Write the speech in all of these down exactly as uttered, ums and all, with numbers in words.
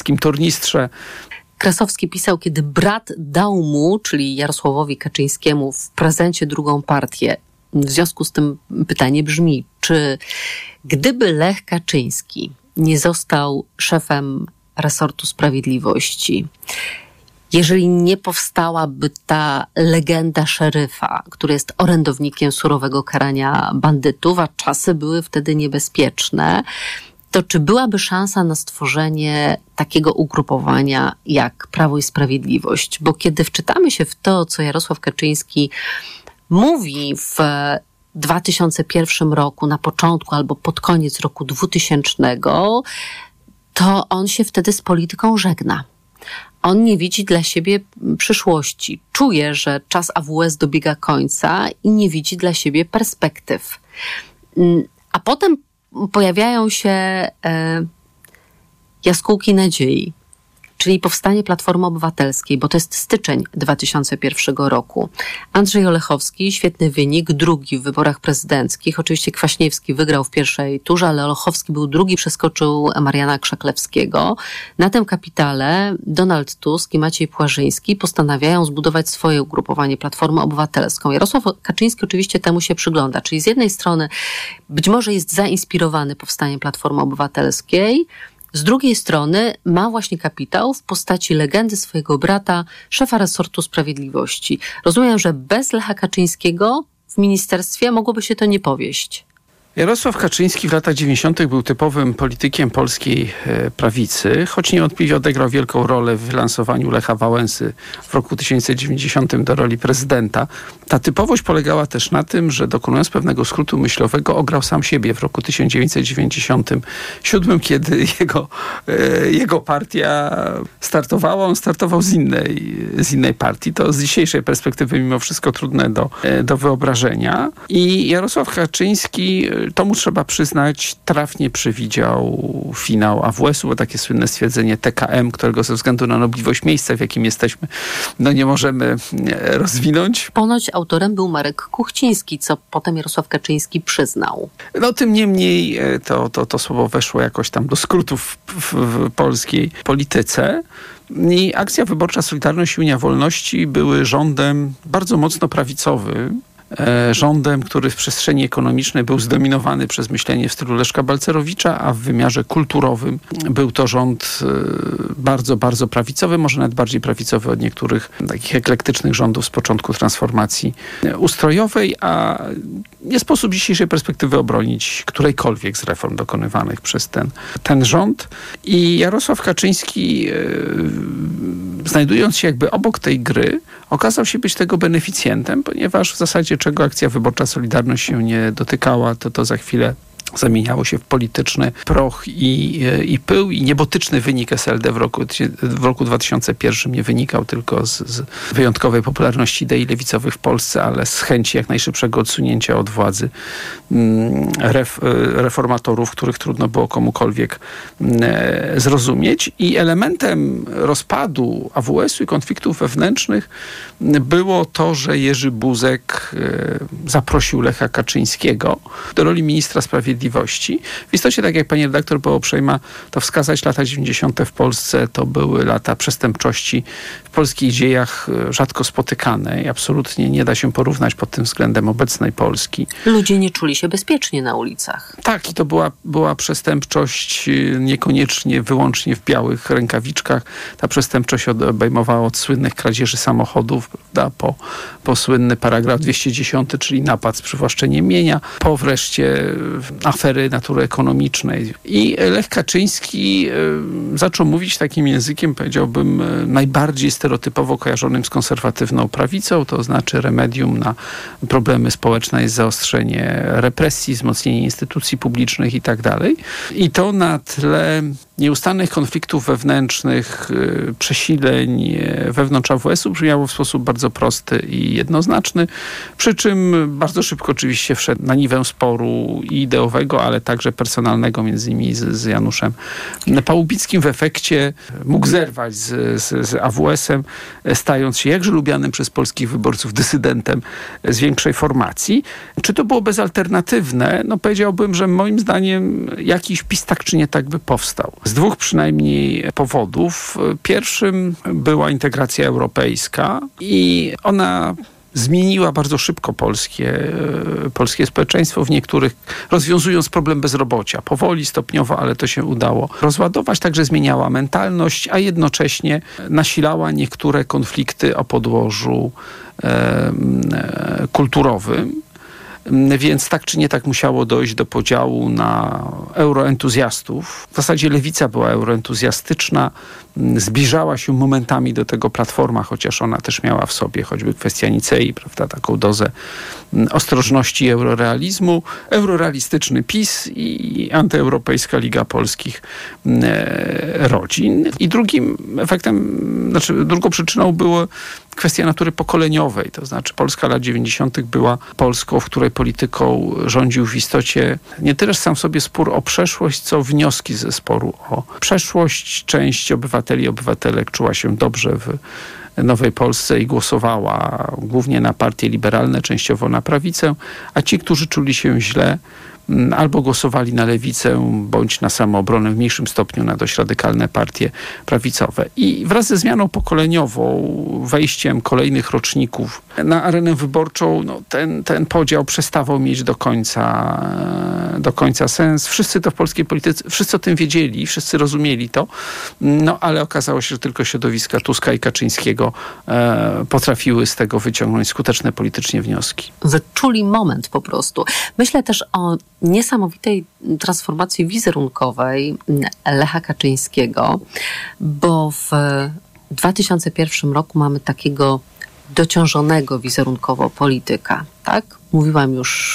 turnistrze. Krasowski pisał, kiedy brat dał mu, czyli Jarosławowi Kaczyńskiemu, w prezencie drugą partię. W związku z tym pytanie brzmi, czy gdyby Lech Kaczyński nie został szefem resortu sprawiedliwości, jeżeli nie powstałaby ta legenda szeryfa, który jest orędownikiem surowego karania bandytów, a czasy były wtedy niebezpieczne, to czy byłaby szansa na stworzenie takiego ugrupowania jak Prawo i Sprawiedliwość? Bo kiedy wczytamy się w to, co Jarosław Kaczyński mówi w dwa tysiące pierwszym roku, na początku albo pod koniec roku dwutysięcznego, to on się wtedy z polityką żegna. On nie widzi dla siebie przyszłości. Czuje, że czas A W S dobiega końca i nie widzi dla siebie perspektyw. A potem pojawiają się e, jaskółki nadziei, czyli powstanie Platformy Obywatelskiej, bo to jest styczeń dwa tysiące pierwszego roku. Andrzej Olechowski, świetny wynik, drugi w wyborach prezydenckich. Oczywiście Kwaśniewski wygrał w pierwszej turze, ale Olechowski był drugi, przeskoczył Mariana Krzaklewskiego. Na tym kapitale Donald Tusk i Maciej Płażyński postanawiają zbudować swoje ugrupowanie Platformę Obywatelską. Jarosław Kaczyński oczywiście temu się przygląda, czyli z jednej strony być może jest zainspirowany powstaniem Platformy Obywatelskiej, z drugiej strony ma właśnie kapitał w postaci legendy swojego brata, szefa resortu sprawiedliwości. Rozumiem, że bez Lecha Kaczyńskiego w ministerstwie mogłoby się to nie powieść. Jarosław Kaczyński w latach dziewięćdziesiątych był typowym politykiem polskiej prawicy, choć niewątpliwie odegrał wielką rolę w wylansowaniu Lecha Wałęsy w roku tysiąc dziewięćset dziewięćdziesiątym do roli prezydenta. Ta typowość polegała też na tym, że dokonując pewnego skrótu myślowego ograł sam siebie w roku tysiąc dziewięćset dziewięćdziesiątym siódmym, kiedy jego, jego partia startowała. On startował z innej, z innej partii. To z dzisiejszej perspektywy mimo wszystko trudne do, do wyobrażenia. I Jarosław Kaczyński, to mu trzeba przyznać, trafnie przewidział finał A W S-u, bo takie słynne stwierdzenie T K M, którego ze względu na nobliwość miejsca, w jakim jesteśmy, no nie możemy rozwinąć. Ponoć autorem był Marek Kuchciński, co potem Jarosław Kaczyński przyznał. No tym niemniej to, to, to słowo weszło jakoś tam do skrótów w, w polskiej polityce. I akcja wyborcza Solidarność i Unia Wolności były rządem bardzo mocno prawicowym, rządem, który w przestrzeni ekonomicznej był zdominowany przez myślenie w stylu Leszka Balcerowicza, a w wymiarze kulturowym był to rząd bardzo, bardzo prawicowy, może nawet bardziej prawicowy od niektórych takich eklektycznych rządów z początku transformacji ustrojowej, a nie sposób z dzisiejszej perspektywy obronić którejkolwiek z reform dokonywanych przez ten, ten rząd. I Jarosław Kaczyński, znajdując się jakby obok tej gry, okazał się być tego beneficjentem, ponieważ w zasadzie czego akcja wyborcza Solidarność się nie dotykała, to to za chwilę zamieniało się w polityczny proch i, i pył i niebotyczny wynik S L D w roku, w roku dwa tysiące pierwszym nie wynikał tylko z, z wyjątkowej popularności idei lewicowych w Polsce, ale z chęci jak najszybszego odsunięcia od władzy ref, reformatorów, których trudno było komukolwiek zrozumieć. I elementem rozpadu A W S-u i konfliktów wewnętrznych było to, że Jerzy Buzek zaprosił Lecha Kaczyńskiego do roli ministra sprawiedliwości. W istocie, tak jak pani redaktor było uprzejma to wskazać, lata dziewięćdziesiąte w Polsce to były lata przestępczości w polskich dziejach rzadko spotykanej. Absolutnie nie da się porównać pod tym względem obecnej Polski. Ludzie nie czuli się bezpiecznie na ulicach. Tak, i to była, była przestępczość niekoniecznie wyłącznie w białych rękawiczkach. Ta przestępczość obejmowała od słynnych kradzieży samochodów, prawda, po, po słynny paragraf dwieście dziesiąty, czyli napad z przywłaszczeniem mienia, po wreszcie afery natury ekonomicznej. I Lech Kaczyński y, zaczął mówić takim językiem, powiedziałbym, y, najbardziej stereotypowo kojarzonym z konserwatywną prawicą, to znaczy remedium na problemy społeczne jest zaostrzenie represji, wzmocnienie instytucji publicznych i tak dalej. I to na tle nieustannych konfliktów wewnętrznych, y, przesileń y, wewnątrz A W S-u brzmiało w sposób bardzo prosty i jednoznaczny, przy czym bardzo szybko oczywiście wszedł na niwę sporu i ideowego, programowego, ale także personalnego, między innymi z, z Januszem Pałubickim. W efekcie mógł zerwać z, z, z A W S-em, stając się jakże lubianym przez polskich wyborców dysydentem z większej formacji. Czy to było bezalternatywne? No powiedziałbym, że moim zdaniem jakiś PiS tak czy nie tak by powstał. Z dwóch przynajmniej powodów. Pierwszym była integracja europejska i ona zmieniła bardzo szybko polskie, polskie społeczeństwo w niektórych, rozwiązując problem bezrobocia. Powoli, stopniowo, ale to się udało rozładować. Także zmieniała mentalność, a jednocześnie nasilała niektóre konflikty o podłożu e, e, kulturowym. Więc tak czy nie tak musiało dojść do podziału na euroentuzjastów. W zasadzie lewica była euroentuzjastyczna, zbliżała się momentami do tego Platforma, chociaż ona też miała w sobie choćby kwestia Nicei, prawda, taką dozę ostrożności i eurorealizmu. Eurorealistyczny PiS i antyeuropejska Liga Polskich Rodzin. I drugim efektem, znaczy drugą przyczyną była kwestia natury pokoleniowej, to znaczy Polska lat dziewięćdziesiątych była Polską, w której polityką rządził w istocie nie tyle sam sobie spór o przeszłość, co wnioski ze sporu o przeszłość. Część obywateli i obywatelek czuła się dobrze w Nowej Polsce i głosowała głównie na partie liberalne, częściowo na prawicę, a ci, którzy czuli się źle, albo głosowali na lewicę, bądź na samoobronę, w mniejszym stopniu na dość radykalne partie prawicowe. I wraz ze zmianą pokoleniową, wejściem kolejnych roczników na arenę wyborczą, no, ten, ten podział przestawał mieć do końca, do końca sens. Wszyscy to w polskiej polityce, wszyscy o tym wiedzieli, wszyscy rozumieli to, no ale okazało się, że tylko środowiska Tuska i Kaczyńskiego e, potrafiły z tego wyciągnąć skuteczne politycznie wnioski. Wyczuli moment po prostu. Myślę też o niesamowitej transformacji wizerunkowej Lecha Kaczyńskiego, bo w dwa tysiące pierwszym roku mamy takiego dociążonego wizerunkowo polityka, tak? Mówiłam już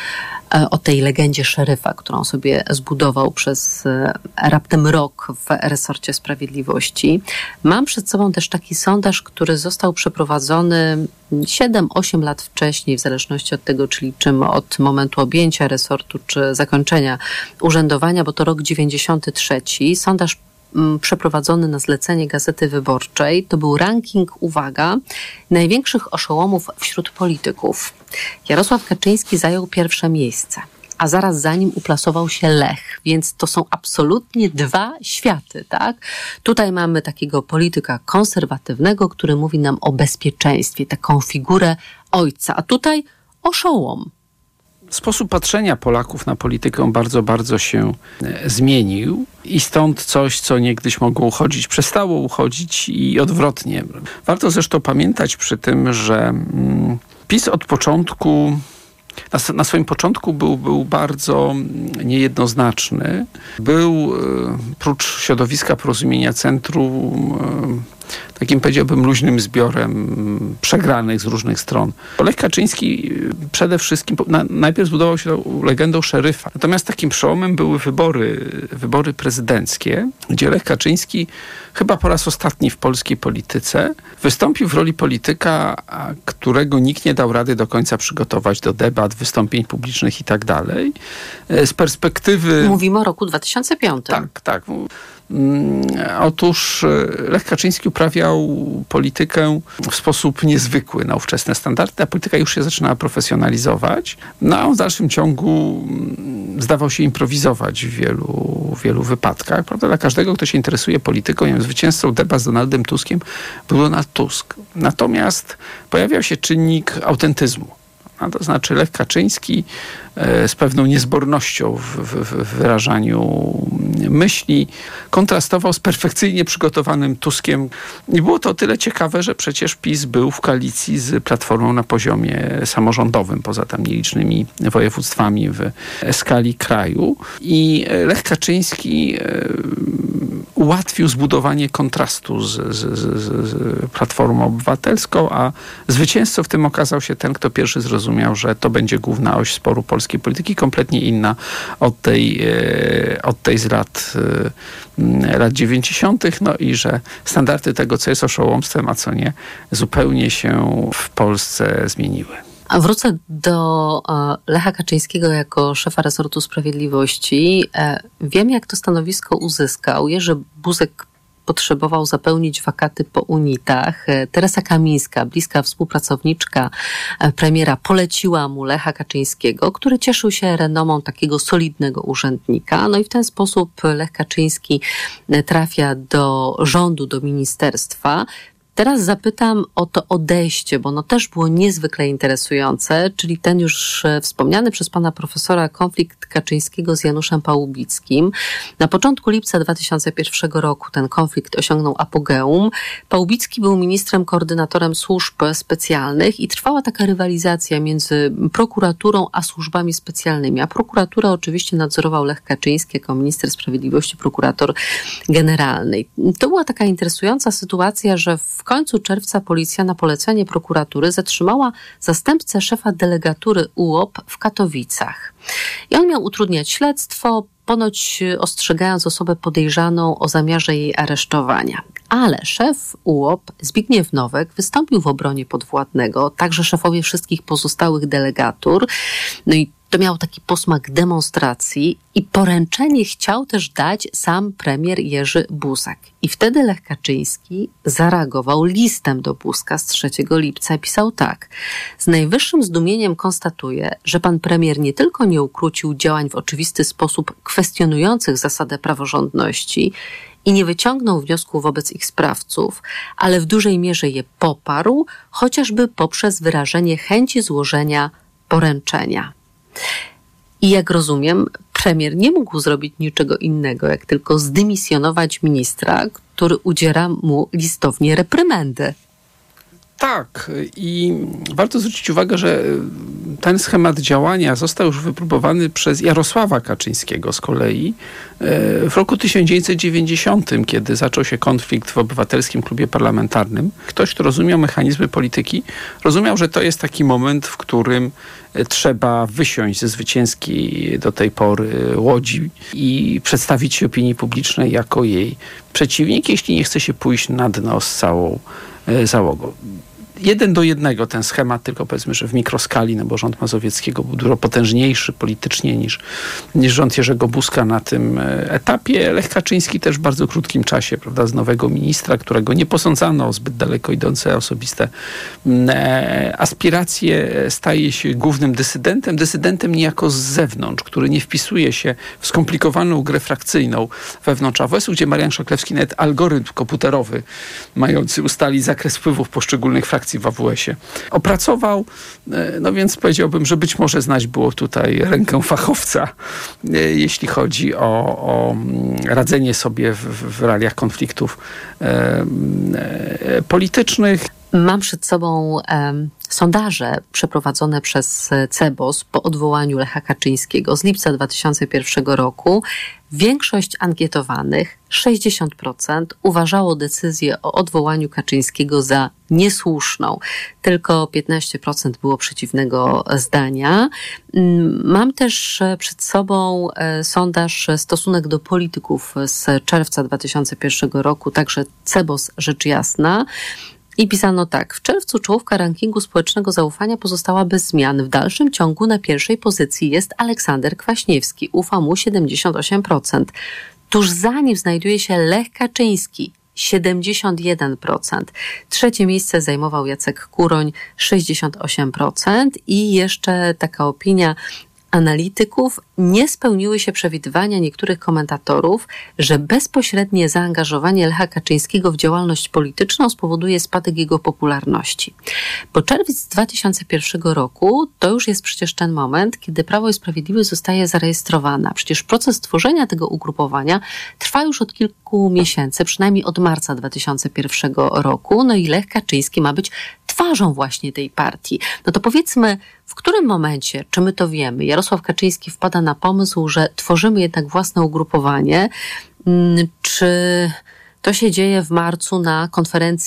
o tej legendzie szeryfa, którą sobie zbudował przez raptem rok w resorcie sprawiedliwości. Mam przed sobą też taki sondaż, który został przeprowadzony siedem osiem lat wcześniej, w zależności od tego, czy liczymy od momentu objęcia resortu, czy zakończenia urzędowania, bo to rok dziewięćdziesiąty trzeci. Sondaż przeprowadzony na zlecenie Gazety Wyborczej. To był ranking, uwaga, największych oszołomów wśród polityków. Jarosław Kaczyński zajął pierwsze miejsce, a zaraz za nim uplasował się Lech, więc to są absolutnie dwa światy, tak? Tutaj mamy takiego polityka konserwatywnego, który mówi nam o bezpieczeństwie, taką figurę ojca, a tutaj oszołom. Sposób patrzenia Polaków na politykę bardzo, bardzo się zmienił i stąd coś, co niegdyś mogło uchodzić, przestało uchodzić i odwrotnie. Warto zresztą pamiętać przy tym, że mm, PiS od początku, na, na swoim początku był, był bardzo niejednoznaczny. Był, prócz środowiska Porozumienia Centrum, takim, powiedziałbym, luźnym zbiorem przegranych z różnych stron. Lech Kaczyński przede wszystkim na, najpierw zbudował się legendą szeryfa. Natomiast takim przełomem były wybory, wybory prezydenckie, gdzie Lech Kaczyński chyba po raz ostatni w polskiej polityce wystąpił w roli polityka, którego nikt nie dał rady do końca przygotować do debat, wystąpień publicznych i tak dalej. Z perspektywy... Mówimy o roku dwa tysiące piątym. Tak, tak. Otóż Lech Kaczyński uprawiał politykę w sposób niezwykły na ówczesne standardy. Ta polityka już się zaczynała profesjonalizować, no a on w dalszym ciągu zdawał się improwizować w wielu, w wielu wypadkach. Prawda? Dla każdego, kto się interesuje polityką, nie wiem, zwycięzcą debat z Donaldem Tuskiem był Donald Tusk. Natomiast pojawiał się czynnik autentyzmu. A to znaczy Lech Kaczyński z pewną niezbornością w, w, w wyrażaniu myśli kontrastował z perfekcyjnie przygotowanym Tuskiem. I było to o tyle ciekawe, że przecież PiS był w koalicji z Platformą na poziomie samorządowym, poza tam nielicznymi województwami w skali kraju. I Lech Kaczyński ułatwił zbudowanie kontrastu z, z, z, z Platformą Obywatelską, a zwycięzcą w tym okazał się ten, kto pierwszy zrozumiał, że to będzie główna oś sporu polskiej polityki, kompletnie inna od tej, od tej z lat, lat dziewięćdziesiątych. No i że standardy tego, co jest oszołomstwem, a co nie, zupełnie się w Polsce zmieniły. A wrócę do Lecha Kaczyńskiego jako szefa resortu sprawiedliwości. Wiem, jak to stanowisko uzyskał. Jerzy Buzek potrzebował zapełnić wakaty po unitach. Teresa Kamińska, bliska współpracowniczka premiera, poleciła mu Lecha Kaczyńskiego, który cieszył się renomą takiego solidnego urzędnika. No i w ten sposób Lech Kaczyński trafia do rządu, do ministerstwa. Teraz zapytam o to odejście, bo ono też było niezwykle interesujące, czyli ten już wspomniany przez pana profesora konflikt Kaczyńskiego z Januszem Pałubickim. Na początku lipca dwa tysiące pierwszego roku ten konflikt osiągnął apogeum. Pałubicki był ministrem koordynatorem służb specjalnych i trwała taka rywalizacja między prokuraturą a służbami specjalnymi. A prokuratura oczywiście nadzorował Lech Kaczyński jako minister sprawiedliwości, prokurator generalny. To była taka interesująca sytuacja, że w W końcu czerwca policja na polecenie prokuratury zatrzymała zastępcę szefa delegatury U O P w Katowicach. I on miał utrudniać śledztwo, ponoć ostrzegając osobę podejrzaną o zamiarze jej aresztowania. Ale szef U O P, Zbigniew Nowek, wystąpił w obronie podwładnego, także szefowie wszystkich pozostałych delegatur. No i to miało taki posmak demonstracji i poręczenie chciał też dać sam premier Jerzy Buzek. I wtedy Lech Kaczyński zareagował listem do Buzka z trzeciego lipca i pisał tak. Z najwyższym zdumieniem konstatuję, że pan premier nie tylko nie ukrócił działań w oczywisty sposób kwestionujących zasadę praworządności i nie wyciągnął wniosków wobec ich sprawców, ale w dużej mierze je poparł, chociażby poprzez wyrażenie chęci złożenia poręczenia. I jak rozumiem, premier nie mógł zrobić niczego innego, jak tylko zdymisjonować ministra, który udziela mu listownie reprymendy. Tak, i warto zwrócić uwagę, że ten schemat działania został już wypróbowany przez Jarosława Kaczyńskiego z kolei w roku tysiąc dziewięćset dziewięćdziesiątym, kiedy zaczął się konflikt w Obywatelskim Klubie Parlamentarnym. Ktoś, kto rozumiał mechanizmy polityki, rozumiał, że to jest taki moment, w którym trzeba wysiąść ze zwycięskiej do tej pory łodzi i przedstawić się opinii publicznej jako jej przeciwnik, jeśli nie chce się pójść na dno z całą załogą. Jeden do jednego ten schemat, tylko powiedzmy, że w mikroskali, no bo rząd Mazowieckiego był dużo potężniejszy politycznie niż, niż rząd Jerzego Buzka na tym etapie. Lech Kaczyński też w bardzo krótkim czasie, prawda, z nowego ministra, którego nie posądzano o zbyt daleko idące osobiste aspiracje, staje się głównym dysydentem, dysydentem niejako z zewnątrz, który nie wpisuje się w skomplikowaną grę frakcyjną wewnątrz A W S-u, gdzie Marian Szaklewski nawet algorytm komputerowy mający ustalić zakres wpływów poszczególnych frakcji w A W S-ie opracował, no więc powiedziałbym, że być może znać było tutaj rękę fachowca, jeśli chodzi o, o radzenie sobie w, w realiach konfliktów e, e, politycznych. Mam przed sobą um, sondaże przeprowadzone przez CEBOS po odwołaniu Lecha Kaczyńskiego z lipca dwa tysiące pierwszego roku. Większość ankietowanych, sześćdziesiąt procent, uważało decyzję o odwołaniu Kaczyńskiego za niesłuszną. Tylko piętnaście procent było przeciwnego zdania. Mam też przed sobą sondaż Stosunek do polityków z czerwca dwa tysiące pierwszego roku, także CEBOS rzecz jasna. I pisano tak. W czerwcu czołówka rankingu społecznego zaufania pozostała bez zmian. W dalszym ciągu na pierwszej pozycji jest Aleksander Kwaśniewski. Ufa mu siedemdziesiąt osiem procent. Tuż za nim znajduje się Lech Kaczyński. siedemdziesiąt jeden procent. Trzecie miejsce zajmował Jacek Kuroń, sześćdziesiąt osiem procent. I jeszcze taka opinia analityków: nie spełniły się przewidywania niektórych komentatorów, że bezpośrednie zaangażowanie Lecha Kaczyńskiego w działalność polityczną spowoduje spadek jego popularności. Bo czerwiec dwa tysiące pierwszego roku to już jest przecież ten moment, kiedy Prawo i Sprawiedliwość zostaje zarejestrowana. Przecież proces tworzenia tego ugrupowania trwa już od kilku miesięcy, przynajmniej od marca dwa tysiące pierwszego roku. No i Lech Kaczyński ma być twarzą właśnie tej partii. No to powiedzmy, w którym momencie, czy my to wiemy, Jarosław Kaczyński wpada na pomysł, że tworzymy jednak własne ugrupowanie, czy to się dzieje w marcu na konferencji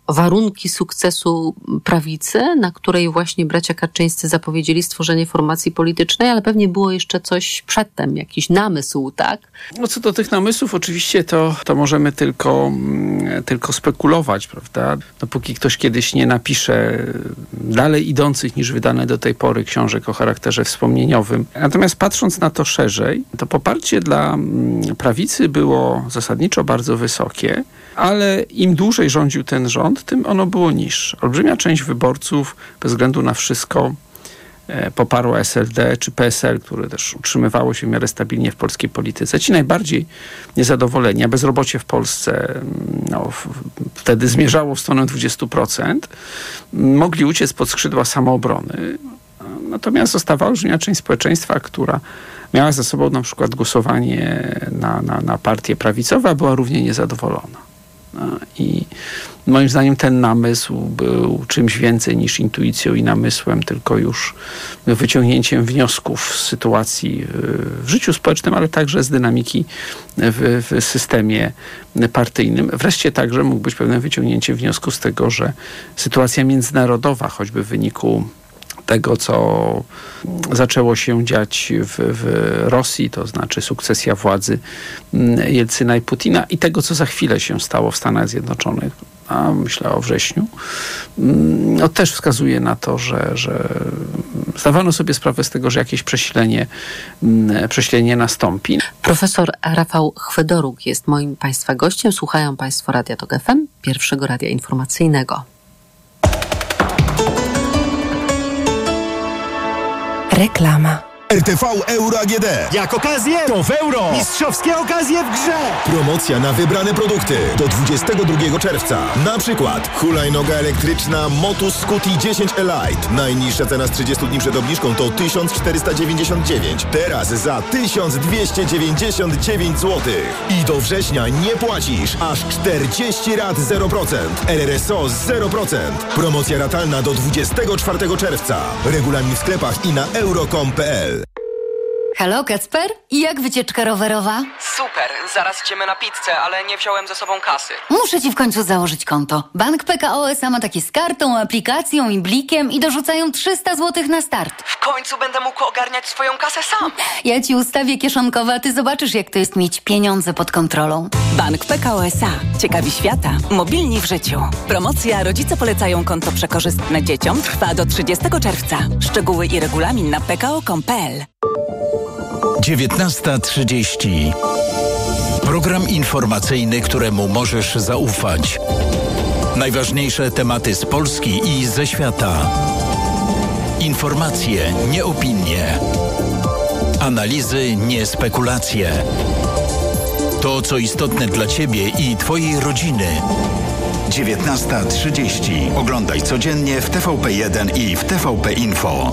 warunki sukcesu prawicy, na której właśnie bracia Kaczyńscy zapowiedzieli stworzenie formacji politycznej, ale pewnie było jeszcze coś przedtem, jakiś namysł, tak? No co do tych namysłów, oczywiście to, to możemy tylko, tylko spekulować, prawda? Dopóki ktoś kiedyś nie napisze dalej idących niż wydane do tej pory książek o charakterze wspomnieniowym. Natomiast patrząc na to szerzej, to poparcie dla prawicy było zasadniczo bardzo wysokie, ale im dłużej rządził ten rząd, tym ono było niższe. Olbrzymia część wyborców, bez względu na wszystko, poparła S L D czy P S L, które też utrzymywało się w miarę stabilnie w polskiej polityce. Ci najbardziej niezadowoleni, a bezrobocie w Polsce no, wtedy zmierzało w stronę dwadzieścia procent, mogli uciec pod skrzydła samoobrony. Natomiast zostawała olbrzymia część społeczeństwa, która miała za sobą na przykład głosowanie na, na, na partie prawicowe, a była równie niezadowolona. No, i moim zdaniem ten namysł był czymś więcej niż intuicją i namysłem, tylko już wyciągnięciem wniosków z sytuacji w życiu społecznym, ale także z dynamiki w, w systemie partyjnym. Wreszcie także mógł być pewne wyciągnięcie wniosku z tego, że sytuacja międzynarodowa, choćby w wyniku tego, co zaczęło się dziać w, w Rosji, to znaczy sukcesja władzy Jelcyna i Putina i tego, co za chwilę się stało w Stanach Zjednoczonych, a myślę o wrześniu, no, też wskazuje na to, że, że zdawano sobie sprawę z tego, że jakieś przesilenie, przesilenie nastąpi. Profesor Rafał Chwedoruk jest moim Państwa gościem. Słuchają Państwo Radia Tok F M, pierwszego radia informacyjnego. Reklama. R T V Euro A G D. Jak okazję, to w euro. Mistrzowskie okazje w grze. Promocja na wybrane produkty do dwudziestego drugiego czerwca. Na przykład hulajnoga elektryczna Motus Scuti dziesięć Elite. Najniższa cena z trzydziestu dni przed obniżką to tysiąc czterysta dziewięćdziesiąt dziewięć. Teraz za tysiąc dwieście dziewięćdziesiąt dziewięć złotych. I do września nie płacisz aż czterdzieści rat zero procent. R R S O zero procent. Promocja ratalna do dwudziestego czwartego czerwca. Regulamin w sklepach i na euro kropka com kropka p l. Halo, Kacper? I jak wycieczka rowerowa? Super, zaraz idziemy na pizzę, ale nie wziąłem ze sobą kasy. Muszę ci w końcu założyć konto. Bank P K O S A ma takie z kartą, aplikacją i blikiem i dorzucają trzysta złotych na start. W końcu będę mógł ogarniać swoją kasę sam. Ja ci ustawię kieszonkowe, a ty zobaczysz, jak to jest mieć pieniądze pod kontrolą. Bank P K O S A. Ciekawi świata. Mobilni w życiu. Promocja Rodzice polecają konto przekorzystne dzieciom trwa do trzydziestego czerwca. Szczegóły i regulamin na p k o kropka com kropka p l. dziewiętnasta trzydzieści. Program informacyjny, któremu możesz zaufać. Najważniejsze tematy z Polski i ze świata. Informacje, nie opinie. Analizy, nie spekulacje. To, co istotne dla Ciebie i Twojej rodziny. dziewiętnasta trzydzieści. Oglądaj codziennie w T V P jeden i w T V P Info.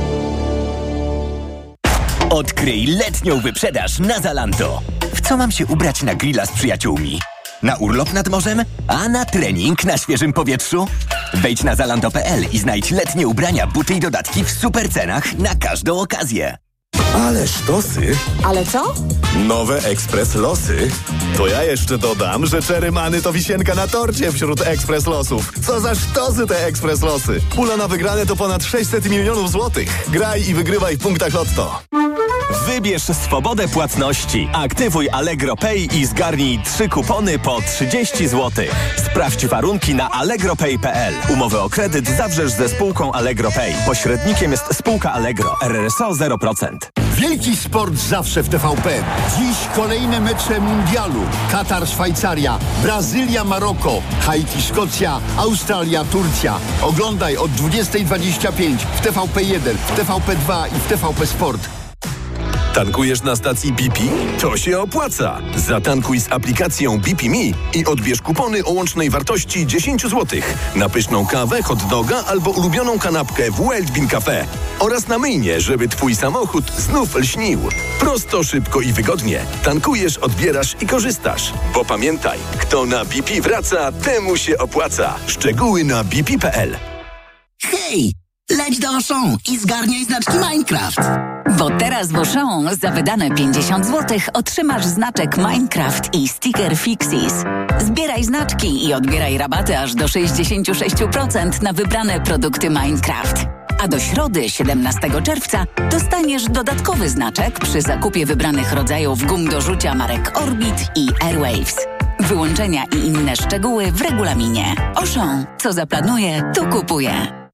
Odkryj letnią wyprzedaż na Zalando. W co mam się ubrać na grilla z przyjaciółmi? Na urlop nad morzem? A na trening na świeżym powietrzu? Wejdź na zalando kropka p l i znajdź letnie ubrania, buty i dodatki w super cenach na każdą okazję. Ale sztosy. Ale co? Nowe Ekspres Losy. To ja jeszcze dodam, że Cherry Many to wisienka na torcie wśród Ekspres Losów. Co za sztosy te Ekspres Losy. Pula na wygrane to ponad sześćset milionów złotych. Graj i wygrywaj w punktach Lotto. Wybierz swobodę płatności. Aktywuj Allegro Pay i zgarnij trzy kupony po trzydzieści złotych. Sprawdź warunki na allegro pay kropka p l. Umowę o kredyt zawrzesz ze spółką Allegro Pay. Pośrednikiem jest spółka Allegro. R R S O zero procent. Wielki sport zawsze w T V P. Dziś kolejne mecze mundialu. Katar, Szwajcaria, Brazylia, Maroko, Haiti, Szkocja, Australia, Turcja. Oglądaj od dwudziestej dwadzieścia pięć w T V P jeden, w T V P dwa i w T V P Sport. Tankujesz na stacji B P? To się opłaca. Zatankuj z aplikacją B P Me i odbierz kupony o łącznej wartości dziesięć złotych na pyszną kawę, hot doga albo ulubioną kanapkę w Wild Bean Cafe oraz na myjnie, żeby twój samochód znów lśnił. Prosto, szybko i wygodnie. Tankujesz, odbierasz i korzystasz. Bo pamiętaj, kto na B P wraca, temu się opłaca. Szczegóły na b p kropka p l. Hej! Leć do Auchan i zgarniaj znaczki Minecraft. Bo teraz w Auchan za wydane pięćdziesiąt złotych otrzymasz znaczek Minecraft i sticker Fixis. Zbieraj znaczki i odbieraj rabaty aż do sześćdziesiąt sześć procent na wybrane produkty Minecraft. A do środy, siedemnastego czerwca, dostaniesz dodatkowy znaczek przy zakupie wybranych rodzajów gum do rzucia marek Orbit i Airwaves. Wyłączenia i inne szczegóły w regulaminie. Auchan. Co zaplanuje, to kupuje.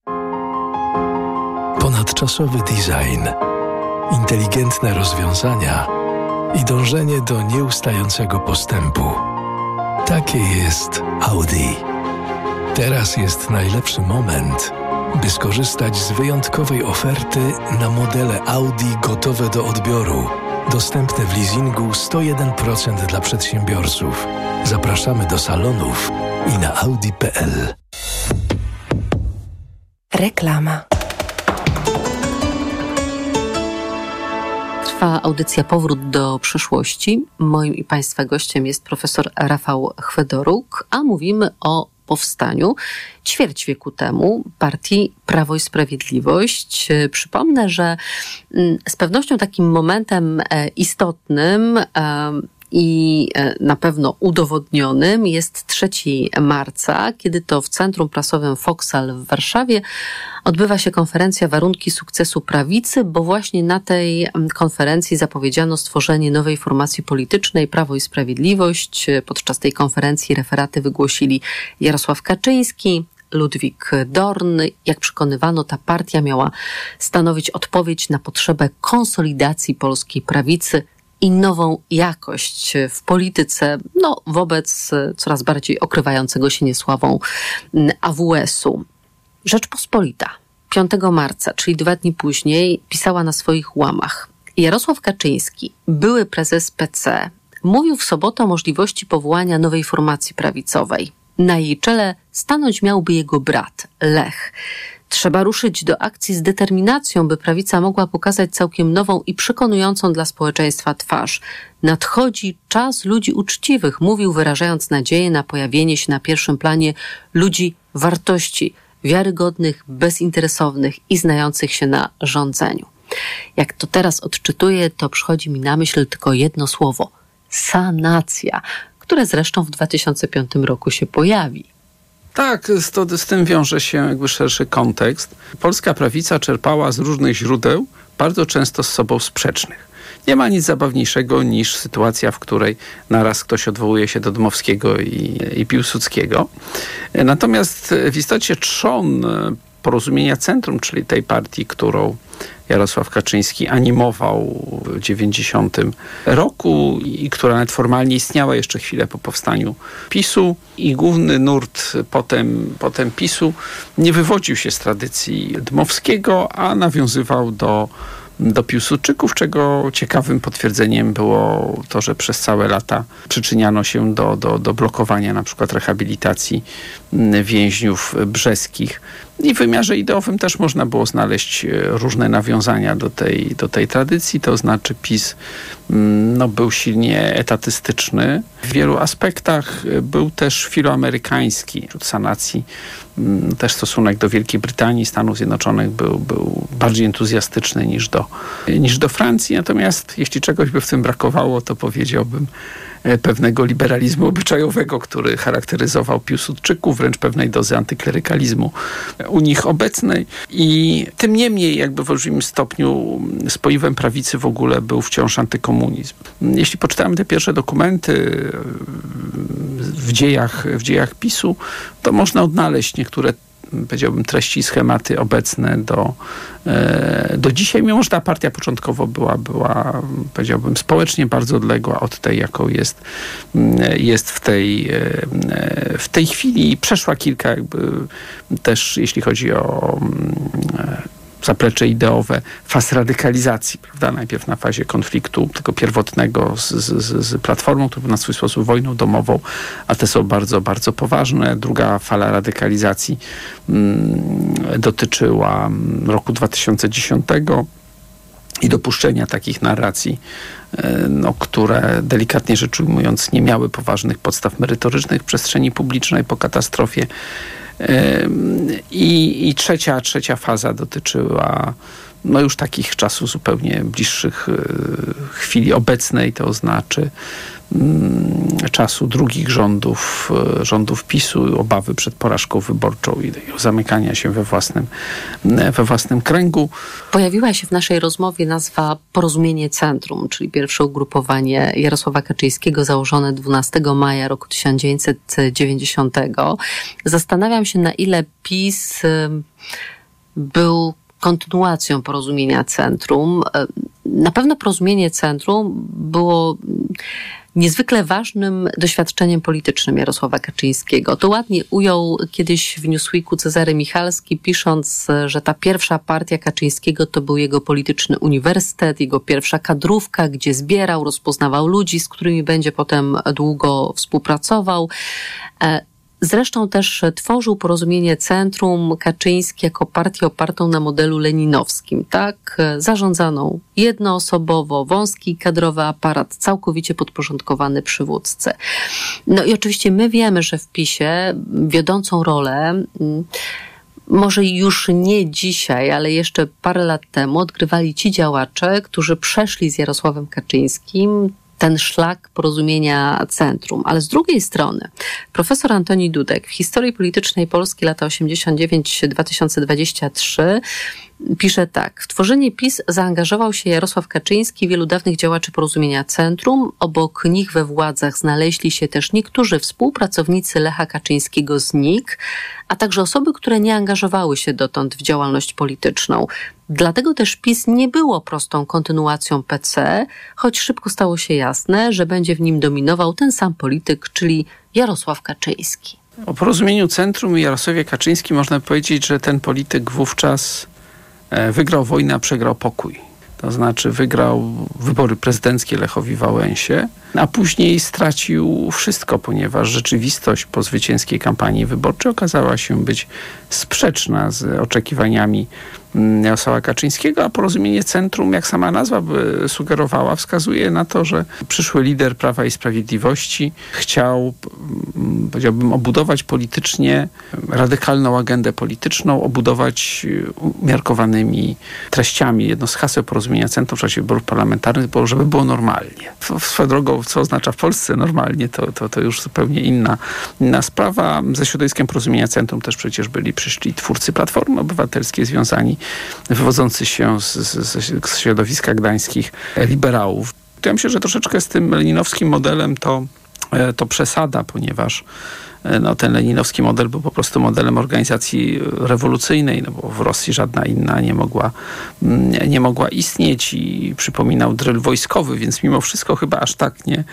Ponadczasowy design, inteligentne rozwiązania i dążenie do nieustającego postępu. Takie jest Audi. Teraz jest najlepszy moment, by skorzystać z wyjątkowej oferty na modele Audi gotowe do odbioru. Dostępne w leasingu sto jeden procent dla przedsiębiorców. Zapraszamy do salonów i na audi kropka p l. Reklama. Trwa audycja Powrót do przyszłości. Moim i Państwa gościem jest profesor Rafał Chwedoruk, a mówimy o powstaniu ćwierć wieku temu partii Prawo i Sprawiedliwość. Przypomnę, że z pewnością takim momentem istotnym i na pewno udowodnionym jest trzeciego marca, kiedy to w Centrum Prasowym Foksal w Warszawie odbywa się konferencja Warunki sukcesu prawicy, bo właśnie na tej konferencji zapowiedziano stworzenie nowej formacji politycznej Prawo i Sprawiedliwość. Podczas tej konferencji referaty wygłosili Jarosław Kaczyński, Ludwik Dorn. Jak przekonywano, ta partia miała stanowić odpowiedź na potrzebę konsolidacji polskiej prawicy i nową jakość w polityce, no, wobec coraz bardziej okrywającego się niesławą A W S-u. Rzeczpospolita piątego marca, czyli dwa dni później, pisała na swoich łamach: Jarosław Kaczyński, były prezes P C, mówił w sobotę o możliwości powołania nowej formacji prawicowej. Na jej czele stanąć miałby jego brat, Lech. Trzeba ruszyć do akcji z determinacją, by prawica mogła pokazać całkiem nową i przekonującą dla społeczeństwa twarz. Nadchodzi czas ludzi uczciwych, mówił, wyrażając nadzieję na pojawienie się na pierwszym planie ludzi wartości, wiarygodnych, bezinteresownych i znających się na rządzeniu. Jak to teraz odczytuję, to przychodzi mi na myśl tylko jedno słowo: sanacja, które zresztą w dwa tysiące piątym roku się pojawi. Tak, z, z tym wiąże się jakby szerszy kontekst. Polska prawica czerpała z różnych źródeł, bardzo często z sobą sprzecznych. Nie ma nic zabawniejszego niż sytuacja, w której naraz ktoś odwołuje się do Dmowskiego i, i Piłsudskiego. Natomiast w istocie trzon Porozumienia Centrum, czyli tej partii, którą Jarosław Kaczyński animował w dziewięćdziesiątym roku i która nawet formalnie istniała jeszcze chwilę po powstaniu PiSu, i główny nurt potem, potem PiSu nie wywodził się z tradycji Dmowskiego, a nawiązywał do do Piłsudczyków, czego ciekawym potwierdzeniem było to, że przez całe lata przyczyniano się do, do, do blokowania na przykład rehabilitacji więźniów brzeskich. I w wymiarze ideowym też można było znaleźć różne nawiązania do tej, do tej tradycji, to znaczy PiS no, był silnie etatystyczny. W wielu aspektach był też filoamerykański. Wśród sanacji też stosunek do Wielkiej Brytanii i Stanów Zjednoczonych był, był bardziej entuzjastyczny niż do, niż do Francji. Natomiast jeśli czegoś by w tym brakowało, to powiedziałbym pewnego liberalizmu obyczajowego, który charakteryzował Piłsudczyków, wręcz pewnej dozy antyklerykalizmu u nich obecnej. I tym niemniej jakby w olbrzymim stopniu spoiwem prawicy w ogóle był wciąż antykomunizm. Jeśli poczytamy te pierwsze dokumenty w dziejach, w dziejach PiSu, to można odnaleźć niektóre, powiedziałbym, treści i schematy obecne do, do dzisiaj, mimo że ta partia początkowo była, była, powiedziałbym, społecznie bardzo odległa od tej, jaką jest, jest w tej, w tej chwili. I przeszła kilka jakby też, jeśli chodzi o zaplecze ideowe, faz radykalizacji, prawda? Najpierw na fazie konfliktu tego pierwotnego z, z, z Platformą, to był na swój sposób wojną domową, a te są bardzo, bardzo poważne. Druga fala radykalizacji mm, dotyczyła roku dwa tysiące dziesiątego i dopuszczenia takich narracji, no, które delikatnie rzecz ujmując nie miały poważnych podstaw merytorycznych w przestrzeni publicznej po katastrofie I, i trzecia, trzecia faza dotyczyła no już takich czasów zupełnie bliższych chwili obecnej, to znaczy czasu drugich rządów, rządów PiSu, obawy przed porażką wyborczą i zamykania się we własnym, we własnym kręgu. Pojawiła się w naszej rozmowie nazwa Porozumienie Centrum, czyli pierwsze ugrupowanie Jarosława Kaczyńskiego założone dwunastego maja roku tysiąc dziewięćset dziewięćdziesiątego. Zastanawiam się, na ile PiS był kontynuacją Porozumienia Centrum. Na pewno Porozumienie Centrum było niezwykle ważnym doświadczeniem politycznym Jarosława Kaczyńskiego. To ładnie ujął kiedyś w Newsweeku Cezary Michalski, pisząc, że ta pierwsza partia Kaczyńskiego to był jego polityczny uniwersytet, jego pierwsza kadrówka, gdzie zbierał, rozpoznawał ludzi, z którymi będzie potem długo współpracował. Zresztą też tworzył Porozumienie Centrum Kaczyński jako partię opartą na modelu leninowskim, tak? Zarządzaną jednoosobowo, wąski kadrowy aparat, całkowicie podporządkowany przywódcy. No i oczywiście my wiemy, że w PiSie wiodącą rolę, może już nie dzisiaj, ale jeszcze parę lat temu odgrywali ci działacze, którzy przeszli z Jarosławem Kaczyńskim ten szlak Porozumienia Centrum. Ale z drugiej strony profesor Antoni Dudek w Historii Politycznej Polski lata osiemdziesiąt dziewięć do dwa tysiące dwudziestego trzeciego pisze tak. W tworzenie PiS zaangażował się Jarosław Kaczyński i wielu dawnych działaczy Porozumienia Centrum. Obok nich we władzach znaleźli się też niektórzy współpracownicy Lecha Kaczyńskiego z N I K, a także osoby, które nie angażowały się dotąd w działalność polityczną. Dlatego też PiS nie było prostą kontynuacją P C, choć szybko stało się jasne, że będzie w nim dominował ten sam polityk, czyli Jarosław Kaczyński. O Porozumieniu Centrum i Jarosławie Kaczyńskim można powiedzieć, że ten polityk wówczas wygrał wojnę, a przegrał pokój. To znaczy wygrał wybory prezydenckie Lechowi Wałęsie, a później stracił wszystko, ponieważ rzeczywistość po zwycięskiej kampanii wyborczej okazała się być sprzeczna z oczekiwaniami Jarosława Kaczyńskiego, a Porozumienie Centrum, jak sama nazwa by sugerowała, wskazuje na to, że przyszły lider Prawa i Sprawiedliwości chciał, powiedziałbym, obudować politycznie radykalną agendę polityczną, obudować umiarkowanymi treściami. Jedno z haseł Porozumienia Centrum w czasie wyborów parlamentarnych było, żeby było normalnie. Swoją drogą, co oznacza w Polsce normalnie, to, to, to już zupełnie inna, inna sprawa. Ze środowiskiem Porozumienia Centrum też przecież byli, przyszli twórcy Platformy Obywatelskiej związani, wywodzący się z, z, z środowiska gdańskich liberałów. Ja myślę, że troszeczkę z tym leninowskim modelem to, to przesada, ponieważ no, ten leninowski model był po prostu modelem organizacji rewolucyjnej, no bo w Rosji żadna inna nie mogła, nie mogła istnieć i przypominał dryl wojskowy, więc mimo wszystko chyba aż tak nie,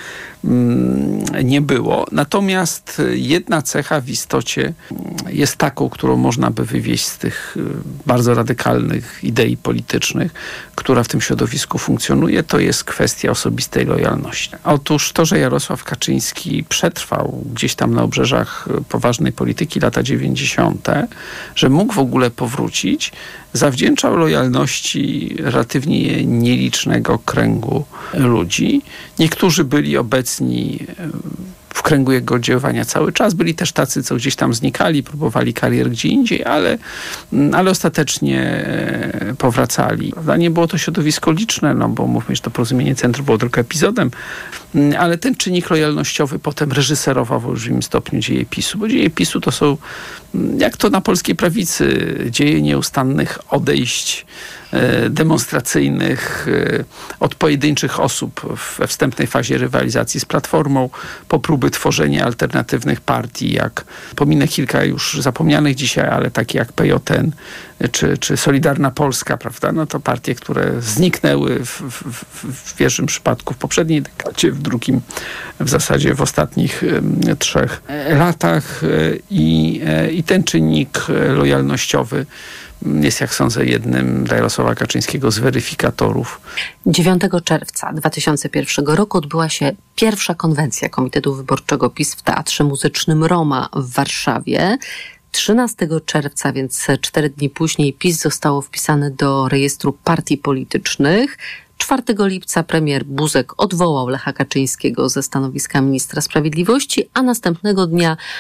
nie było. Natomiast jedna cecha w istocie jest taką, którą można by wywieźć z tych bardzo radykalnych idei politycznych, która w tym środowisku funkcjonuje, to jest kwestia osobistej lojalności. Otóż to, że Jarosław Kaczyński przetrwał gdzieś tam na obrzeżach poważnej polityki lata dziewięćdziesiąte, że mógł w ogóle powrócić, zawdzięczał lojalności relatywnie nielicznego kręgu ludzi. Niektórzy byli obecni w kręgu jego oddziaływania cały czas. Byli też tacy, co gdzieś tam znikali, próbowali karier gdzie indziej, ale, ale ostatecznie powracali. Prawda? Nie było to środowisko liczne, no bo mówmy, że to Porozumienie Centrum było tylko epizodem, ale ten czynnik lojalnościowy potem reżyserował w olbrzymim stopniu dzieje PiSu, bo dzieje PiSu to są, jak to na polskiej prawicy, dzieje nieustannych odejść demonstracyjnych od pojedynczych osób we wstępnej fazie rywalizacji z Platformą, po próby tworzenia alternatywnych partii, jak pominę kilka już zapomnianych dzisiaj, ale takie jak P J N czy, czy Solidarna Polska, prawda? No to partie, które zniknęły w, w, w pierwszym przypadku w poprzedniej dekadzie, w drugim w zasadzie w ostatnich trzech latach i, i ten czynnik lojalnościowy jest, jak sądzę, jednym dla Jarosława Kaczyńskiego z weryfikatorów. dziewiątego czerwca dwa tysiące pierwszego roku odbyła się pierwsza konwencja Komitetu Wyborczego PiS w Teatrze Muzycznym Roma w Warszawie. trzynastego czerwca, więc cztery dni później, PiS zostało wpisane do rejestru partii politycznych. czwartego lipca premier Buzek odwołał Lecha Kaczyńskiego ze stanowiska ministra sprawiedliwości, a następnego dnia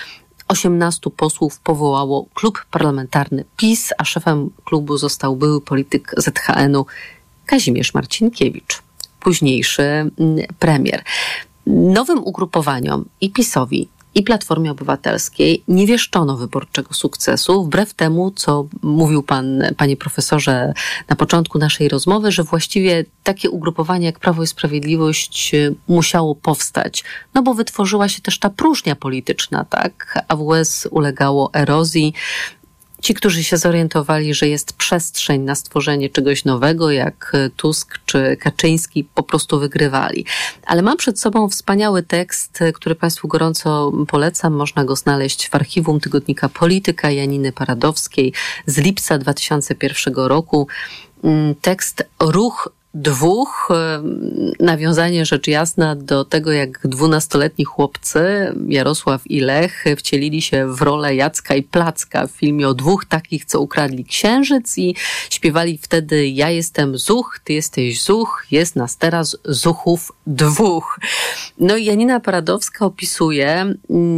osiemnastu posłów powołało klub parlamentarny PiS, a szefem klubu został były polityk Z H N-u Kazimierz Marcinkiewicz, późniejszy premier. Nowym ugrupowaniom i PiS-owi, i Platformie Obywatelskiej nie wieszczono wyborczego sukcesu, wbrew temu, co mówił pan, panie profesorze, na początku naszej rozmowy, że właściwie takie ugrupowanie jak Prawo i Sprawiedliwość musiało powstać, no bo wytworzyła się też ta próżnia polityczna, tak? A W S ulegało erozji. Ci, którzy się zorientowali, że jest przestrzeń na stworzenie czegoś nowego, jak Tusk czy Kaczyński, po prostu wygrywali. Ale mam przed sobą wspaniały tekst, który Państwu gorąco polecam. Można go znaleźć w archiwum tygodnika Polityka Janiny Paradowskiej z lipca dwa tysiące pierwszego roku. Tekst Ruch Dwóch, nawiązanie rzecz jasna do tego, jak dwunastoletni chłopcy, Jarosław i Lech, wcielili się w rolę Jacka i Placka w filmie o dwóch takich, co ukradli księżyc i śpiewali wtedy: ja jestem Zuch, ty jesteś Zuch, jest nas teraz Zuchów dwóch. No i Janina Paradowska opisuje,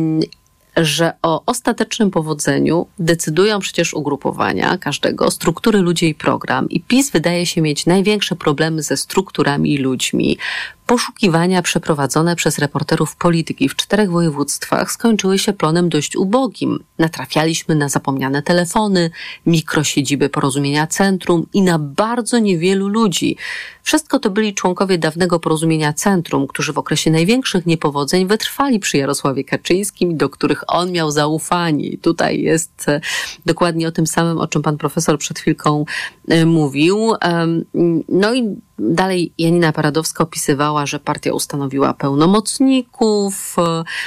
że o ostatecznym powodzeniu decydują przecież ugrupowania każdego, struktury, ludzie i program. I PiS wydaje się mieć największe problemy ze strukturami i ludźmi. Poszukiwania przeprowadzone przez reporterów polityki w czterech województwach skończyły się plonem dość ubogim. Natrafialiśmy na zapomniane telefony, mikrosiedziby Porozumienia Centrum i na bardzo niewielu ludzi. Wszystko to byli członkowie dawnego Porozumienia Centrum, którzy w okresie największych niepowodzeń wytrwali przy Jarosławie Kaczyńskim, do których on miał zaufanie. I tutaj jest dokładnie o tym samym, o czym pan profesor przed chwilką mówił. No i dalej Janina Paradowska opisywała, że partia ustanowiła pełnomocników,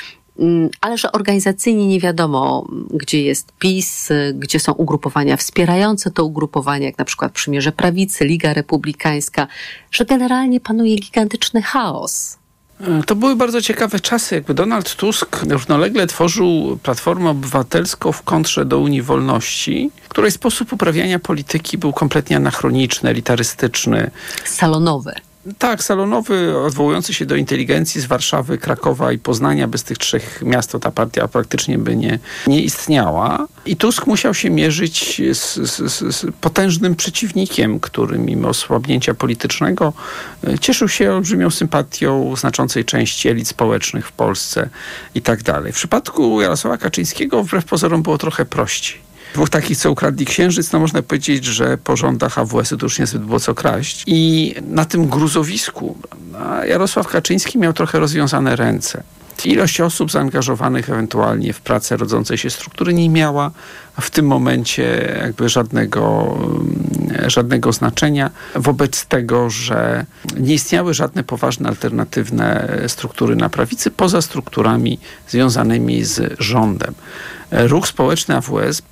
ale że organizacyjnie nie wiadomo, gdzie jest PiS, gdzie są ugrupowania wspierające to ugrupowanie, jak na przykład Przymierze Prawicy, Liga Republikańska, że generalnie panuje gigantyczny chaos. To były bardzo ciekawe czasy. Jakby Donald Tusk równolegle tworzył Platformę Obywatelską w kontrze do Unii Wolności, której sposób uprawiania polityki był kompletnie anachroniczny, elitarystyczny. Salonowy. Tak, salonowy, odwołujący się do inteligencji z Warszawy, Krakowa i Poznania. Bez tych trzech miast to ta partia praktycznie by nie, nie istniała. I Tusk musiał się mierzyć z, z, z potężnym przeciwnikiem, który mimo osłabnięcia politycznego cieszył się olbrzymią sympatią znaczącej części elit społecznych w Polsce i tak dalej. W przypadku Jarosława Kaczyńskiego wbrew pozorom było trochę prościej. Dwóch takich, co ukradli księżyc, no można powiedzieć, że po rządach A W S-u to już niezbyt było co kraść. I na tym gruzowisku Jarosław Kaczyński miał trochę rozwiązane ręce. Ilość osób zaangażowanych ewentualnie w pracę rodzącej się struktury nie miała w tym momencie jakby żadnego, żadnego znaczenia wobec tego, że nie istniały żadne poważne alternatywne struktury na prawicy poza strukturami związanymi z rządem. Ruch społeczny A W S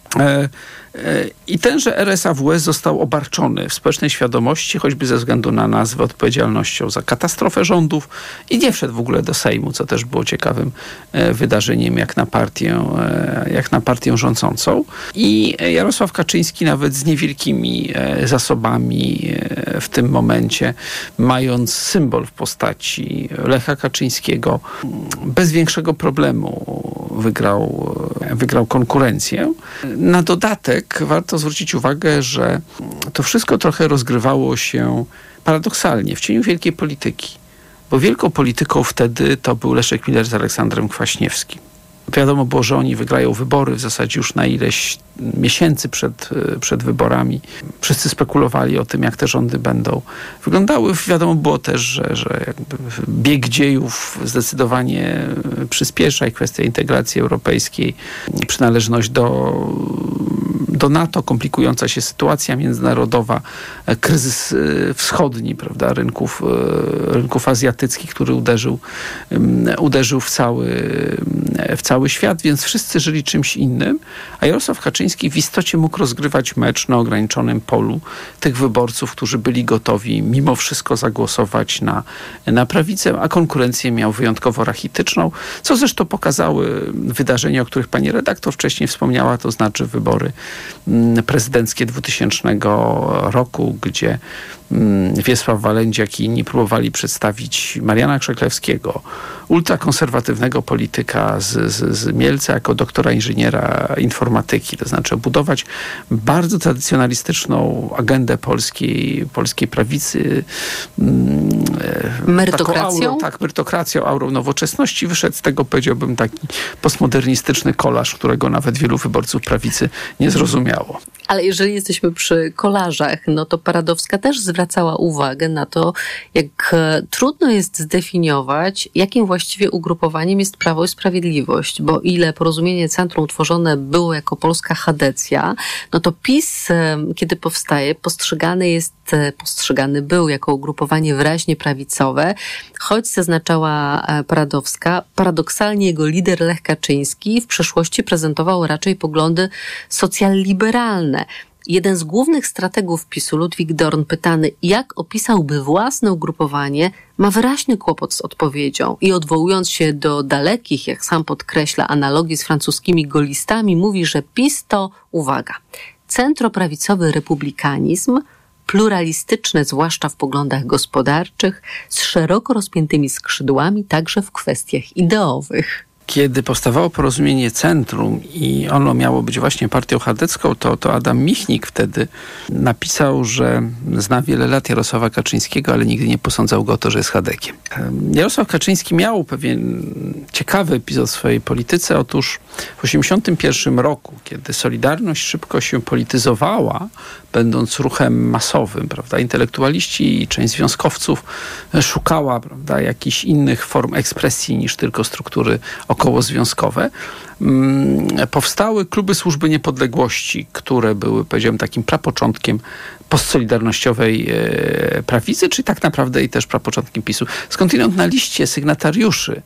i tenże R S A W S został obarczony w społecznej świadomości, choćby ze względu na nazwę, odpowiedzialnością za katastrofę rządów i nie wszedł w ogóle do Sejmu, co też było ciekawym wydarzeniem jak na partię, jak na partię rządzącą. I Jarosław Kaczyński nawet z niewielkimi zasobami w tym momencie, mając symbol w postaci Lecha Kaczyńskiego, bez większego problemu wygrał, wygrał konkurencję. Na dodatek warto zwrócić uwagę, że to wszystko trochę rozgrywało się paradoksalnie w cieniu wielkiej polityki. Bo wielką polityką wtedy to był Leszek Miller z Aleksandrem Kwaśniewskim. Wiadomo było, że oni wygrają wybory w zasadzie już na ileś miesięcy przed, przed wyborami. Wszyscy spekulowali o tym, jak te rządy będą wyglądały. Wiadomo było też, że, że jakby bieg dziejów zdecydowanie przyspiesza i kwestia integracji europejskiej, przynależność do, do NATO, komplikująca się sytuacja międzynarodowa, kryzys wschodni, prawda, rynków, rynków azjatyckich, który uderzył, uderzył w cały, w cały świat, więc wszyscy żyli czymś innym, a Jarosław Kaczyński w istocie mógł rozgrywać mecz na ograniczonym polu tych wyborców, którzy byli gotowi mimo wszystko zagłosować na, na prawicę, a konkurencję miał wyjątkowo rachityczną, co zresztą pokazały wydarzenia, o których pani redaktor wcześniej wspomniała, to znaczy wybory prezydenckie dwutysięcznego roku, gdzie Wiesław Walędziak i inni próbowali przedstawić Mariana Krzeklewskiego, ultrakonserwatywnego polityka z, z, z Mielca, jako doktora inżyniera informatyki. To znaczy budować bardzo tradycjonalistyczną agendę polskiej, polskiej prawicy. Merytokracją? Aurą, tak, merytokracją, aurą nowoczesności. Wyszedł z tego, powiedziałbym, taki postmodernistyczny kolaż, którego nawet wielu wyborców prawicy nie zrozumiało. Ale jeżeli jesteśmy przy kolażach, no to Paradowska też zwracała uwagę na to, jak trudno jest zdefiniować, jakim właściwie ugrupowaniem jest Prawo i Sprawiedliwość, bo ile Porozumienie Centrum tworzone było jako polska chadecja, no to PiS, kiedy powstaje, postrzegany jest, postrzegany był jako ugrupowanie wyraźnie prawicowe, choć zaznaczała Paradowska, paradoksalnie jego lider Lech Kaczyński w przeszłości prezentował raczej poglądy socjalliberalne. Jeden z głównych strategów PiSu, Ludwik Dorn, pytany, jak opisałby własne ugrupowanie, ma wyraźny kłopot z odpowiedzią i odwołując się do dalekich, jak sam podkreśla, analogii z francuskimi golistami, mówi, że PiS to, uwaga, centroprawicowy republikanizm, pluralistyczne, zwłaszcza w poglądach gospodarczych, z szeroko rozpiętymi skrzydłami także w kwestiach ideowych. Kiedy powstawało Porozumienie Centrum i ono miało być właśnie partią chadecką, to, to Adam Michnik wtedy napisał, że zna wiele lat Jarosława Kaczyńskiego, ale nigdy nie posądzał go o to, że jest chadekiem. Jarosław Kaczyński miał pewien ciekawy epizod w swojej polityce. Otóż w osiemdziesiątym pierwszym roku, kiedy Solidarność szybko się polityzowała, będąc ruchem masowym, prawda, intelektualiści i część związkowców szukała, prawda, jakichś innych form ekspresji niż tylko struktury okołozwiązkowe. Powstały kluby służby niepodległości, które były, powiedziałem, takim prapoczątkiem postsolidarnościowej prawicy, czyli tak naprawdę i też prapoczątkiem PiSu. Skądinąd na liście sygnatariuszy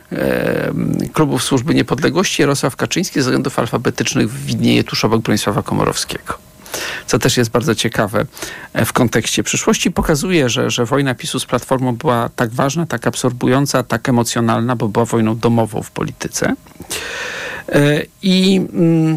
klubów służby niepodległości Jarosław Kaczyński ze względów alfabetycznych widnieje tuż obok Bronisława Komorowskiego. Co też jest bardzo ciekawe w kontekście przyszłości. Pokazuje, że, że wojna PiSu z Platformą była tak ważna, tak absorbująca, tak emocjonalna, bo była wojną domową w polityce. I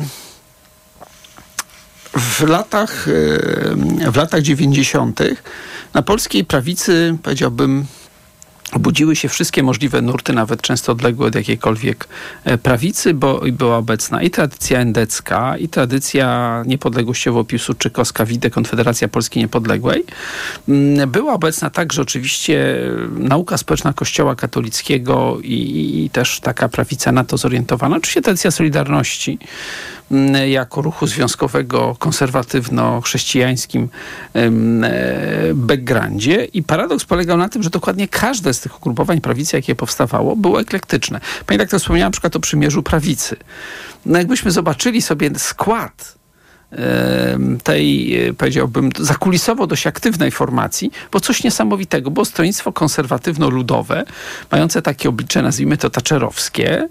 w latach, w latach dziewięćdziesiątych na polskiej prawicy, powiedziałbym, obudziły się wszystkie możliwe nurty, nawet często odległe od jakiejkolwiek prawicy, bo była obecna i tradycja endecka, i tradycja niepodległościowo-piłsudczykowska, WIDE, Konfederacja Polski Niepodległej. Była obecna także oczywiście nauka społeczna Kościoła katolickiego i, i też taka prawica na to zorientowana. Oczywiście tradycja Solidarności jako ruchu związkowego, konserwatywno-chrześcijańskim backgroundzie. I paradoks polegał na tym, że dokładnie każde z tych ugrupowań prawicy, jakie powstawało, było eklektyczne. Pani tak to wspomniałam na przykład o Przymierzu Prawicy. No jakbyśmy zobaczyli sobie skład tej, powiedziałbym, zakulisowo dość aktywnej formacji, bo coś niesamowitego, było stronnictwo konserwatywno-ludowe, mające takie oblicze, nazwijmy to thatcherowskie.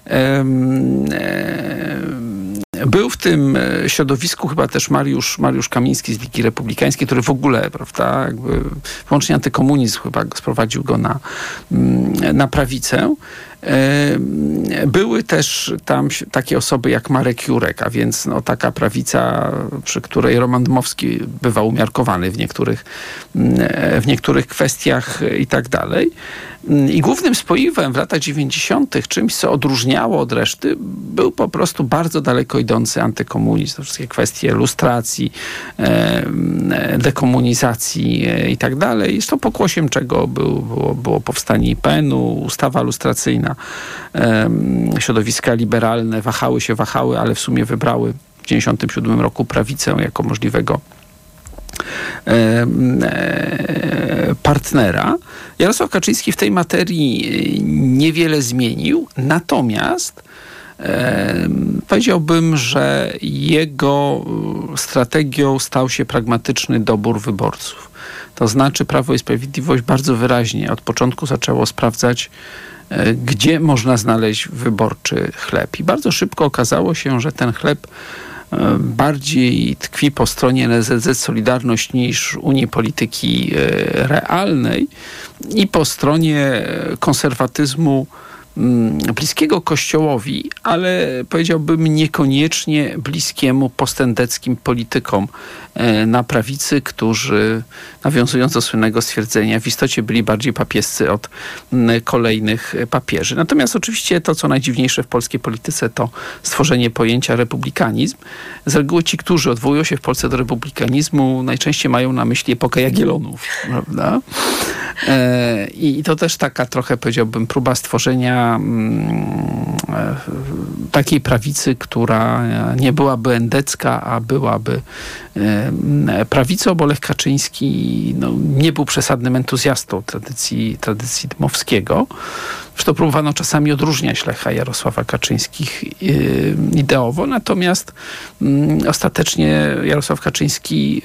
Był w tym środowisku chyba też Mariusz, Mariusz Kamiński z Ligi Republikańskiej, który w ogóle, prawda, jakby wyłącznie antykomunizm chyba sprowadził go na, na prawicę. Były też tam takie osoby jak Marek Jurek, a więc no, taka prawica, przy której Roman Dmowski bywa umiarkowany w niektórych, w niektórych kwestiach i tak dalej. I głównym spoiwem w latach dziewięćdziesiątych, czymś, co odróżniało od reszty, był po prostu bardzo daleko idący antykomunizm. To wszystkie kwestie lustracji, dekomunizacji i tak dalej. Zresztą pokłosiem czego był, było, było powstanie I P N u, ustawa lustracyjna. Środowiska liberalne wahały się, wahały, ale w sumie wybrały w dziewięćdziesiątym siódmym roku prawicę jako możliwego partnera. Jarosław Kaczyński w tej materii niewiele zmienił, natomiast e, powiedziałbym, że jego strategią stał się pragmatyczny dobór wyborców. To znaczy Prawo i Sprawiedliwość bardzo wyraźnie od początku zaczęło sprawdzać, e, gdzie można znaleźć wyborczy chleb. I bardzo szybko okazało się, że ten chleb bardziej tkwi po stronie N S Z Z Solidarność niż Unii Polityki Realnej i po stronie konserwatyzmu bliskiego Kościołowi, ale powiedziałbym niekoniecznie bliskiemu postendeckim politykom na prawicy, którzy, nawiązując do słynnego stwierdzenia, w istocie byli bardziej papiescy od kolejnych papieży. Natomiast oczywiście to, co najdziwniejsze w polskiej polityce, to stworzenie pojęcia republikanizm. Z reguły ci, którzy odwołują się w Polsce do republikanizmu, najczęściej mają na myśli epokę Jagiellonów, prawda? I to też taka trochę, powiedziałbym, próba stworzenia takiej prawicy, która nie byłaby endecka, a byłaby prawicą, bo Lech Kaczyński no, nie był przesadnym entuzjastą tradycji, tradycji dmowskiego. Zresztą próbowano czasami odróżniać Lecha i Jarosława Kaczyńskich ideowo, natomiast ostatecznie Jarosław Kaczyński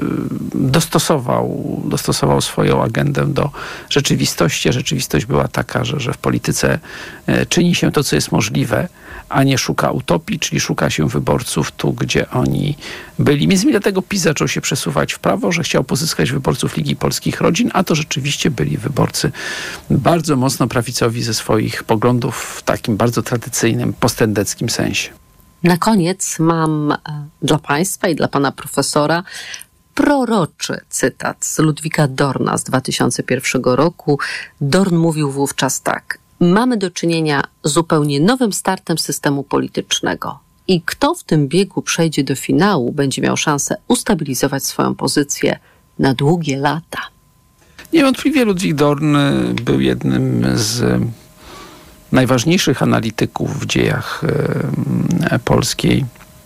dostosował, dostosował swoją agendę do rzeczywistości. Rzeczywistość była taka, że, że w polityce czyni się to, co jest możliwe, a nie szuka utopii, czyli szuka się wyborców tu, gdzie oni byli. Między innymi dlatego PiS zaczął się przesuwać w prawo, że chciał pozyskać wyborców Ligi Polskich Rodzin, a to rzeczywiście byli wyborcy bardzo mocno prawicowi ze swoich poglądów w takim bardzo tradycyjnym, postendeckim sensie. Na koniec mam dla Państwa i dla Pana Profesora proroczy cytat z Ludwika Dorna z dwa tysiące pierwszego roku. Dorn mówił wówczas tak: mamy do czynienia z zupełnie nowym startem systemu politycznego i kto w tym biegu przejdzie do finału, będzie miał szansę ustabilizować swoją pozycję na długie lata. Niewątpliwie Ludwik Dorn był jednym z najważniejszych analityków w dziejach polskiej,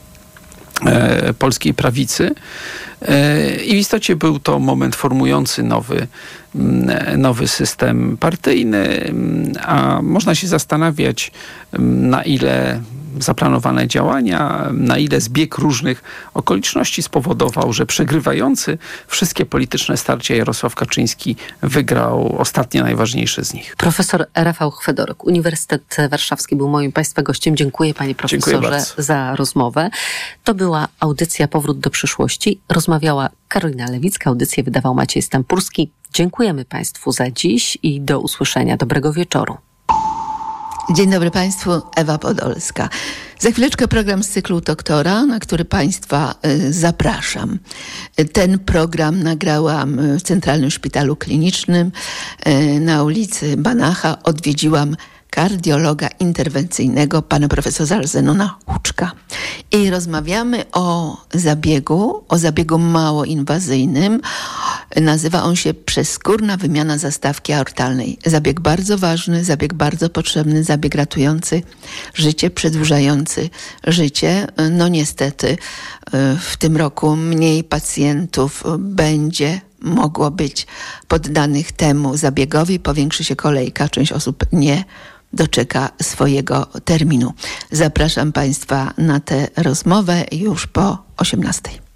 polskiej prawicy. I w istocie był to moment formujący nowy, nowy system partyjny, a można się zastanawiać, na ile zaplanowane działania, na ile zbieg różnych okoliczności spowodował, że przegrywający wszystkie polityczne starcia Jarosław Kaczyński wygrał ostatnie, najważniejsze z nich. Profesor Rafał Chwedoruk, Uniwersytet Warszawski był moim Państwa gościem. Dziękuję Panie Profesorze za rozmowę. To była audycja Powrót do przyszłości. Rozmawiała Karolina Lewicka, audycję wydawał Maciej Stampurski. Dziękujemy Państwu za dziś i do usłyszenia. Dobrego wieczoru. Dzień dobry Państwu, Ewa Podolska. Za chwileczkę program z cyklu Doktora, na który Państwa y, zapraszam. Ten program nagrałam w Centralnym Szpitalu Klinicznym y, na ulicy Banacha. Odwiedziłam kardiologa interwencyjnego, pana profesora Zenona Huczka. I rozmawiamy o zabiegu, o zabiegu mało inwazyjnym. Nazywa on się przezskórna wymiana zastawki aortalnej. Zabieg bardzo ważny, zabieg bardzo potrzebny, zabieg ratujący życie, przedłużający życie. No niestety w tym roku mniej pacjentów będzie mogło być poddanych temu zabiegowi. Powiększy się kolejka, część osób nie doczeka swojego terminu. Zapraszam Państwa na tę rozmowę już po osiemnastej.